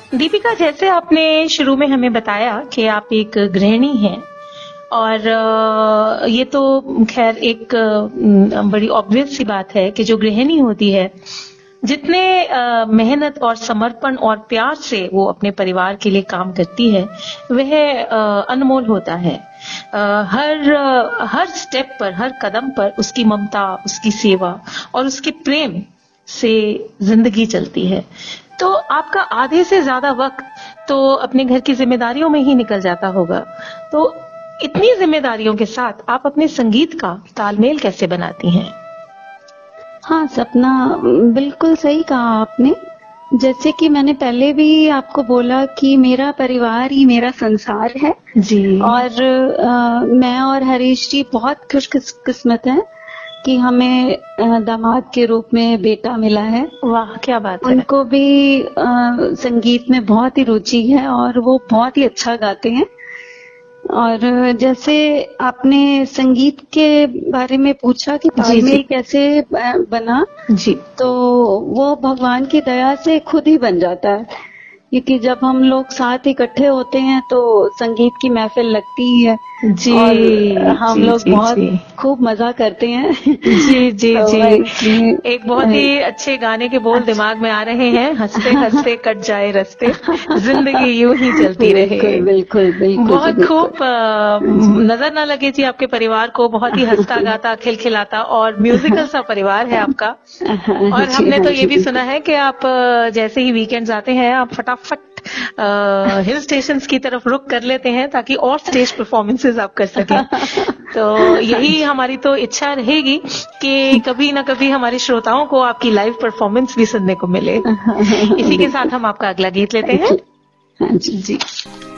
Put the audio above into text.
दीपिका, जैसे आपने शुरू में हमें बताया कि आप एक गृहिणी हैं और ये तो खैर एक बड़ी ऑब्वियस सी बात है कि जो गृहिणी होती है, जितने मेहनत और समर्पण और प्यार से वो अपने परिवार के लिए काम करती है, वह अनमोल होता है। हर स्टेप पर, हर कदम पर उसकी ममता, उसकी सेवा और उसके प्रेम से जिंदगी चलती है। तो आपका आधे से ज्यादा वक्त तो अपने घर की जिम्मेदारियों में ही निकल जाता होगा। तो इतनी जिम्मेदारियों के साथ आप अपने संगीत का तालमेल कैसे बनाती हैं? हाँ सपना, बिल्कुल सही कहा आपने। जैसे कि मैंने पहले भी आपको बोला कि मेरा परिवार ही मेरा संसार है जी। और मैं और हरीश जी बहुत खुशकिस्मत हैं कि हमें दामाद के रूप में बेटा मिला है। वाह, क्या बात है। उनको भी संगीत में बहुत ही रुचि है और वो बहुत ही अच्छा गाते हैं। और जैसे आपने संगीत के बारे में पूछा कि तालमेल कैसे बना, जी, तो वो भगवान की दया से खुद ही बन जाता है, क्योंकि जब हम लोग साथ इकट्ठे होते हैं तो संगीत की महफिल लगती ही है जी, और हम लोग बहुत जी, खूब मजा करते हैं। जी जी तो जी। एक बहुत ही अच्छे गाने के बोल दिमाग में आ रहे हैं, हंसते हंसते कट जाए रास्ते, जिंदगी यूं ही चलती रहे। बिल्कुल बिल्कुल बिल्कुल। बहुत खूब। नजर ना लगे जी आपके परिवार को, बहुत ही हंसता गाता खिलखिलाता और म्यूजिकल सा परिवार है आपका। और हमने तो ये भी सुना है कि आप जैसे ही वीकेंड्स आते हैं आप फटाफट हिल स्टेशंस की तरफ रुख कर लेते हैं ताकि और स्टेज परफॉर्मेंसेस आप कर सकें। तो यही हमारी तो इच्छा रहेगी कि कभी ना कभी हमारे श्रोताओं को आपकी लाइव परफॉर्मेंस भी सुनने को मिले। इसी के साथ हम आपका अगला गीत लेते हैं। जी।